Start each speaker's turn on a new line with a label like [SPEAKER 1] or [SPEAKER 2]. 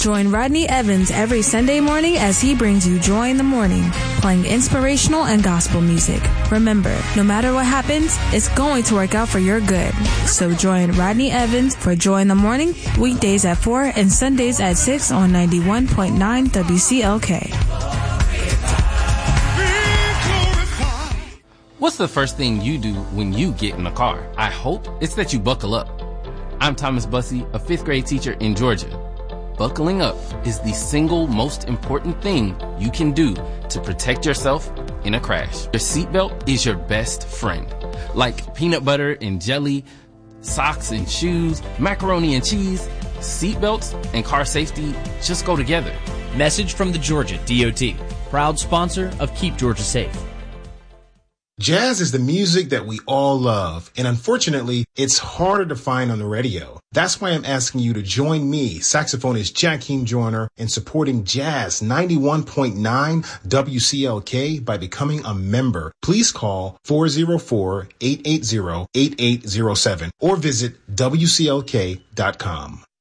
[SPEAKER 1] Join Rodney Evans every Sunday morning as he brings you Joy in the Morning, playing inspirational and gospel music. Remember, no matter what happens, it's going to work out for your good. So join Rodney Evans for Joy in the Morning, weekdays at 4 and Sundays at 6 on 91.9 WCLK.
[SPEAKER 2] What's the first thing you do when you get in the car? I hope it's that you buckle up. I'm Thomas Bussey, a 5th grade teacher in Georgia. Buckling up is the single most important thing you can do to protect yourself in a crash. Your seatbelt is your best friend. Like peanut butter and jelly, socks and shoes, macaroni and cheese, seatbelts and car safety just go together.
[SPEAKER 3] Message from the Georgia DOT, proud sponsor of Keep Georgia Safe.
[SPEAKER 4] Jazz is the music that we all love, and unfortunately, it's harder to find on the radio. That's why I'm asking you to join me, saxophonist Jakeem Joyner, in supporting Jazz 91.9 WCLK by becoming a member. Please call 404-880-8807 or visit WCLK.com.